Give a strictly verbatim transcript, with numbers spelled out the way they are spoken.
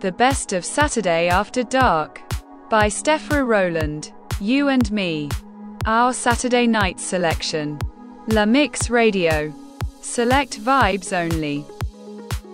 The Best of Saturday After Dark by Stephra Rowland. You and Me. Our Saturday night selection. La Mix Radio. Select vibes only.